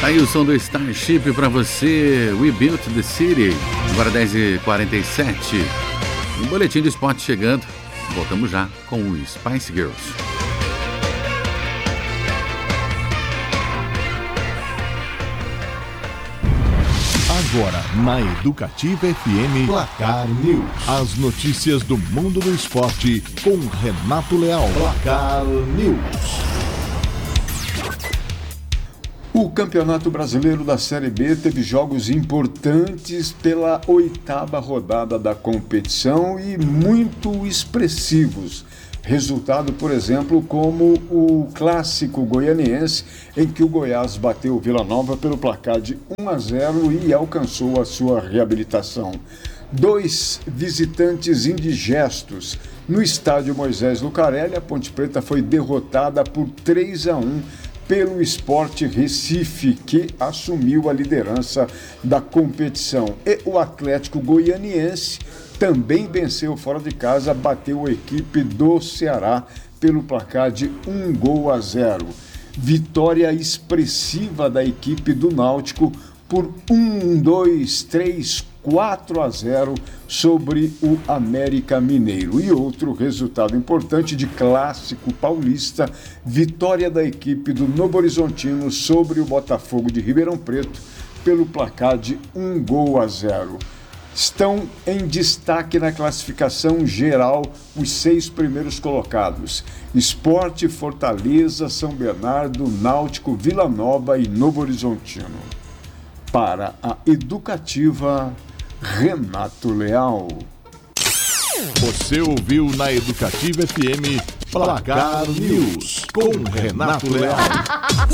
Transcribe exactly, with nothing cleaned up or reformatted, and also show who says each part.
Speaker 1: Aí o som do Starship pra você, We Built the City, agora dez e quarenta e sete. Um boletim do esporte chegando, voltamos já com o Spice Girls.
Speaker 2: Agora, na Educativa F M, Placar News. As notícias do mundo do esporte com Renato Leal. Placar News.
Speaker 3: O Campeonato Brasileiro da Série B teve jogos importantes pela oitava rodada da competição e muito expressivos. Resultado, por exemplo, como o clássico goianiense, em que o Goiás bateu o Vila Nova pelo placar de um a zero e alcançou a sua reabilitação. Dois visitantes indigestos. No estádio Moisés Lucarelli, a Ponte Preta foi derrotada por três a um pelo Sport Recife, que assumiu a liderança da competição. E o Atlético Goianiense também venceu fora de casa, bateu a equipe do Ceará pelo placar de um gol a zero. Vitória expressiva da equipe do Náutico por um, dois, três, quatro a zero sobre o América Mineiro. E outro resultado importante de clássico paulista, vitória da equipe do Novo Horizontino sobre o Botafogo de Ribeirão Preto pelo placar de um gol a zero. Estão em destaque na classificação geral os seis primeiros colocados: Sport, Fortaleza, São Bernardo, Náutico, Vila Nova e Novo Horizontino. Para a Educativa, Renato Leal.
Speaker 2: Você ouviu na Educativa F M Placar News com Renato Leal.